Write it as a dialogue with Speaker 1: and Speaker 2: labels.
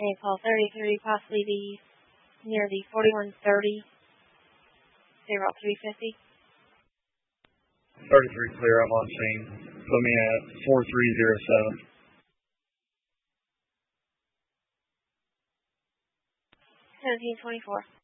Speaker 1: Okay, call 33, possibly near the 4130, 0350.
Speaker 2: 33 clear, I'm on scene. Put me at 4307.
Speaker 1: 1724.